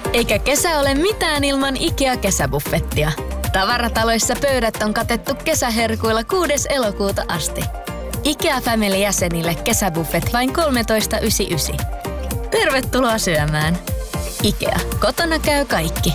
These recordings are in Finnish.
Eikä kesä ole mitään ilman IKEA-kesäbuffettia. Tavarataloissa pöydät on katettu kesäherkuilla 6. elokuuta asti. IKEA Family-jäsenille kesäbuffet vain 13,99. Tervetuloa syömään. IKEA. Kotona käy kaikki.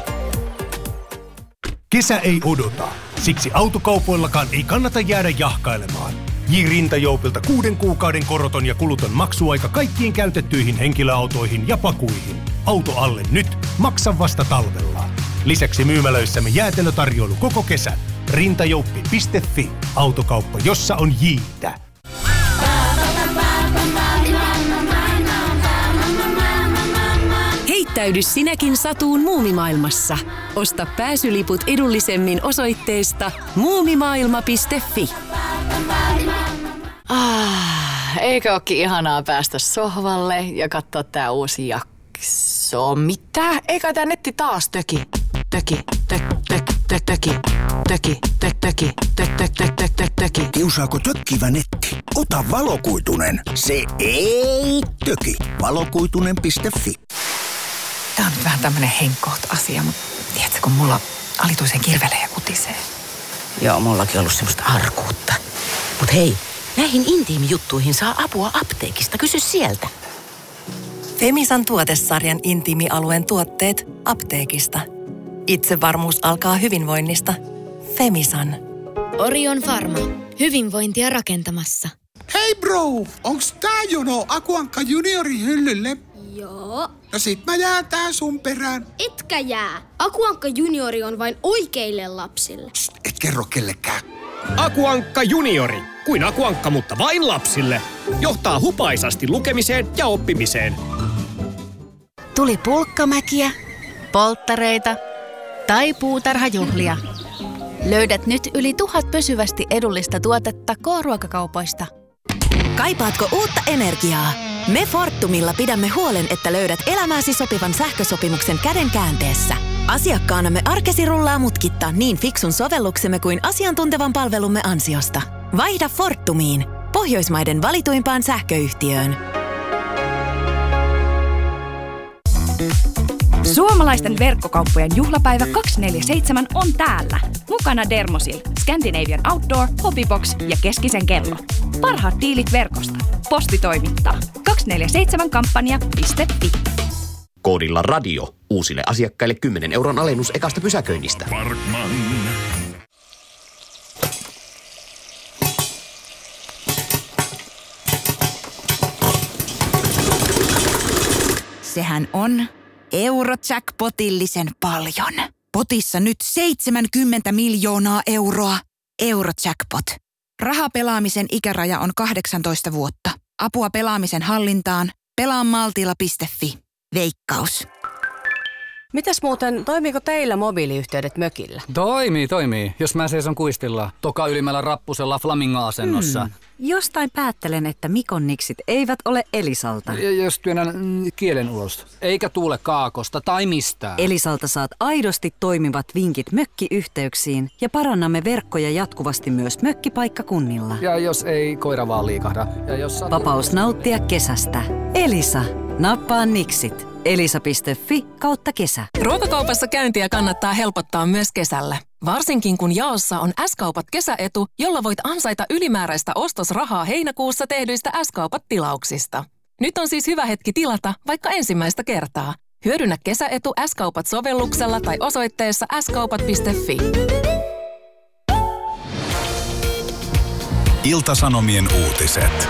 Kesä ei odota. Siksi autokaupoillakaan ei kannata jäädä jahkailemaan. J-Rintajoupilta 6 kuukauden koroton ja kuluton maksuaika kaikkiin käytettyihin henkilöautoihin ja pakuihin. Auto alle nyt, maksa vasta talvella. Lisäksi myymälöissämme jäätelötarjoilu koko kesän. Rintajouppi.fi. Autokauppa, jossa on J:tä. Heittäydy sinäkin satuun muumimaailmassa. Osta pääsyliput edullisemmin osoitteesta muumimaailma.fi. Eikö ookin ihanaa päästä sohvalle ja katsoa tää uusi jakso? Mitä? Eikä tää netti taas töki. Kiusaako tökkivä netti? Ota valokuitunen. Se ei töki. Valokuitunen.fi. Tää on nyt vähän tämmönen henkkoht-asia, mutta tiedätkö, kun mulla alituisen kirvelee ja kutisee. Joo, mullakin on ollut semmoista arkuutta. Mut hei, näihin intiimijuttuihin saa apua apteekista. Kysy sieltä. Femisan tuotesarjan intiimialueen tuotteet apteekista. Itsevarmuus alkaa hyvinvoinnista. Femisan. Orion Pharma. Hyvinvointia rakentamassa. Hei bro, onks tää jono Akuankka juniorin hyllylle? Joo. No sit mä jään tää sun perään. Etkä jää. Akuankka juniori on vain oikeille lapsille. Psst, et kerro kellekään. Akuankka juniori. Kuin Akuankka, mutta vain lapsille. Johtaa hupaisasti lukemiseen ja oppimiseen. Tuli pulkkamäkiä, polttareita tai puutarhajuhlia. Löydät nyt yli 1000 pysyvästi edullista tuotetta K-ruokakaupoista. Kaipaatko uutta energiaa? Me Fortumilla pidämme huolen, että löydät elämääsi sopivan sähkösopimuksen käden käänteessä. Asiakkaanamme arkesi rullaa mutkitta niin fiksun sovelluksemme kuin asiantuntevan palvelumme ansiosta. Vaihda Fortumiin, Pohjoismaiden valituimpaan sähköyhtiöön. Suomalaisten verkkokauppojen juhlapäivä 247 on täällä. Mukana Dermosil, Scandinavian Outdoor, Hobbybox ja Keskisen kello. Parhaat diilit verkosta. Posti toimittaa. 247kampanja.fi. Koodilla radio. Uusille asiakkaille 10 € alennus ekasta pysäköinnistä. Parkman. Sehän on Eurojackpotillisen paljon. Potissa nyt 70 miljoonaa euroa. Eurojackpot. Rahapelaamisen ikäraja on 18 vuotta. Apua pelaamisen hallintaan. Pelaamaltilla.fi. Veikkaus. Mitäs muuten, toimiiko teillä mobiiliyhteydet mökillä? Toimii. Jos mä seison kuistilla, toka ylimmällä rappusella flamingo-asennossa. Jostain päättelen, että Mikon niksit eivät ole Elisalta. Jos työnnän kielen ulos, eikä tuule kaakosta tai mistään. Elisalta saat aidosti toimivat vinkit mökkiyhteyksiin ja parannamme verkkoja jatkuvasti myös mökkipaikkakunnilla. Ja jos ei koira vaan liikahda. Ja jos Vapaus nauttia kesästä. Elisa. Nappaa niksit. Elisa.fi/kesä. Ruokakaupassa käyntiä kannattaa helpottaa myös kesällä. Varsinkin kun jaossa on S-kaupat kesäetu, jolla voit ansaita ylimääräistä ostosrahaa heinäkuussa tehdyistä S-kaupat-tilauksista. Nyt on siis hyvä hetki tilata vaikka ensimmäistä kertaa. Hyödynnä kesäetu S-kaupat-sovelluksella tai osoitteessa skaupat.fi. Ilta-Sanomien uutiset.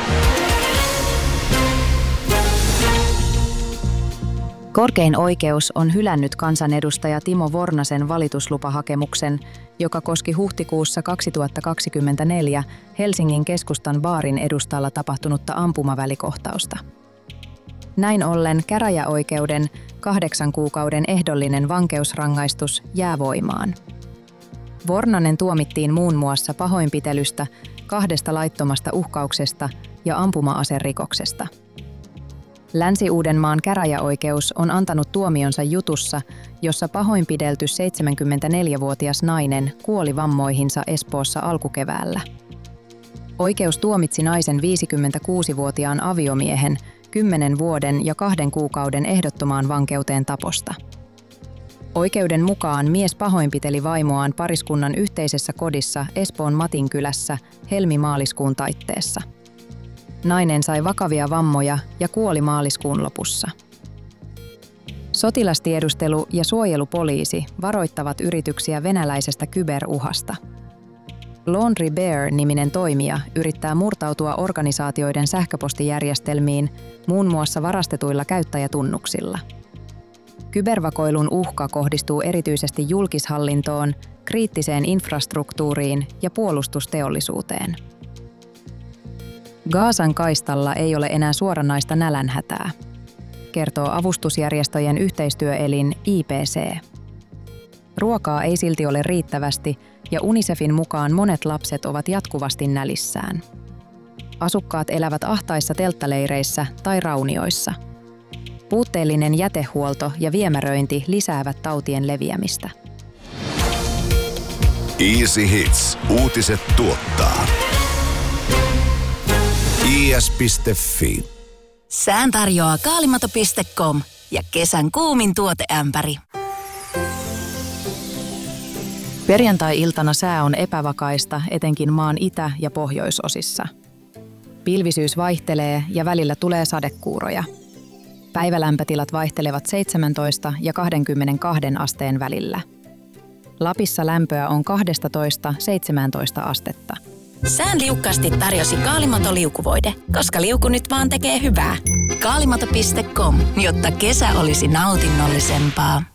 Korkein oikeus on hylännyt kansanedustaja Timo Vornasen valituslupahakemuksen, joka koski huhtikuussa 2024 Helsingin keskustan baarin edustalla tapahtunutta ampumavälikohtausta. Näin ollen käräjäoikeuden 8 kuukauden ehdollinen vankeusrangaistus jää voimaan. Vornanen tuomittiin muun muassa pahoinpitelystä, 2 laittomasta uhkauksesta ja ampuma-aserikoksesta. Länsi-Uudenmaan käräjäoikeus on antanut tuomionsa jutussa, jossa pahoinpidelty 74-vuotias nainen kuoli vammoihinsa Espoossa alkukeväällä. Oikeus tuomitsi naisen 56-vuotiaan aviomiehen 10 vuoden ja 2 kuukauden ehdottomaan vankeuteen taposta. Oikeuden mukaan mies pahoinpiteli vaimoaan pariskunnan yhteisessä kodissa Espoon Matinkylässä helmi-maaliskuun taitteessa. Nainen sai vakavia vammoja ja kuoli maaliskuun lopussa. Sotilastiedustelu ja suojelupoliisi varoittavat yrityksiä venäläisestä kyberuhasta. Laundry Bear-niminen toimija yrittää murtautua organisaatioiden sähköpostijärjestelmiin muun muassa varastetuilla käyttäjätunnuksilla. Kybervakoilun uhka kohdistuu erityisesti julkishallintoon, kriittiseen infrastruktuuriin ja puolustusteollisuuteen. Gazan kaistalla ei ole enää suoranaista nälänhätää, kertoo avustusjärjestöjen yhteistyöelin IPC. Ruokaa ei silti ole riittävästi ja UNICEFin mukaan monet lapset ovat jatkuvasti nälissään. Asukkaat elävät ahtaissa telttaleireissä tai raunioissa. Puutteellinen jätehuolto ja viemäröinti lisäävät tautien leviämistä. Easy Hits. Uutiset tuottaa. is.fi. Sään tarjoaa kaalimato.com ja kesän kuumin tuoteämpäri. Perjantai-iltana sää on epävakaista etenkin maan itä- ja pohjoisosissa. Pilvisyys vaihtelee ja välillä tulee sadekuuroja. Päivälämpötilat vaihtelevat 17 ja 22 asteen välillä. Lapissa lämpöä on 12–17 astetta. Sään liukkaasti tarjosi Kaalimato-liukuvoide, koska liuku nyt vaan tekee hyvää. Kaalimato.com, jotta kesä olisi nautinnollisempaa.